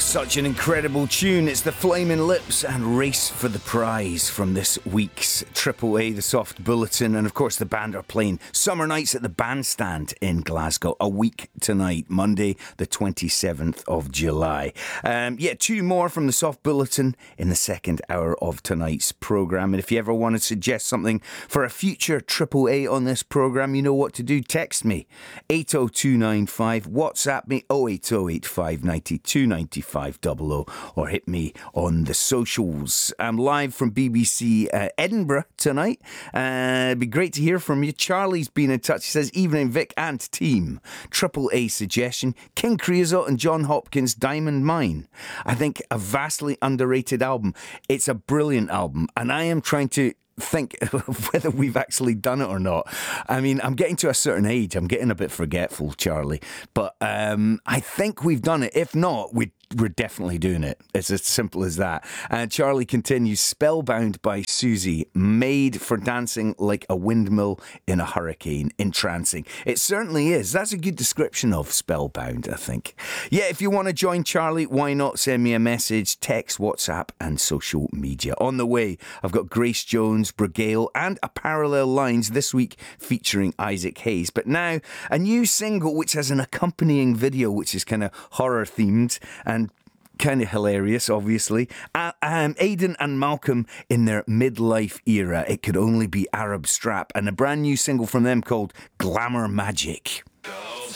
Such an incredible tune. It's the Flaming Lips and Race for the Prize from this week's Triple A, the Soft Bulletin. And of course, the band are playing Summer Nights at the Bandstand in Glasgow a week tonight, Monday, the 27th of July. Two more from the Soft Bulletin in the second hour of tonight's programme. And if you ever want to suggest something for a future Triple A on this programme, you know what to do. Text me 80295, WhatsApp me 08085 29500, or hit me on the socials. I'm live from BBC Edinburgh tonight. It'd be great to hear from you. Charlie's been in touch. He says, evening Vic and team. Triple A suggestion, King Creosote and John Hopkins' Diamond Mine. I think a vastly underrated album. It's a brilliant album, and I am trying to think whether we've actually done it or not. I mean, I'm getting to a certain age. I'm getting a bit forgetful, Charlie. But I think we've done it. If not, we're definitely doing it. It's as simple as that. And Charlie continues, Spellbound by Susie, made for dancing like a windmill in a hurricane, entrancing. It certainly is. That's a good description of Spellbound, I think. Yeah, if you want to join Charlie, why not send me a message, text, WhatsApp and social media. On the way, I've got Grace Jones, Brigale and A Parallel Lines this week featuring Isaac Hayes. But now, a new single which has an accompanying video which is kind of horror themed and kind of hilarious, obviously. Aidan and Malcolm in their midlife era. It could only be Arab Strap, and a brand new single from them called Glamour Magic.